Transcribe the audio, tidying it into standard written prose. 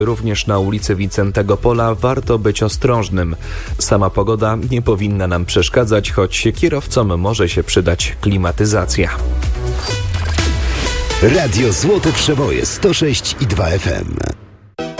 Również na ulicy Wincentego Pola warto być ostrożnym. Sama pogoda nie powinna nam przeszkadzać, choć kierowcom może się przydać klimatyzacja. Radio Złote Przeboje 106,2 FM.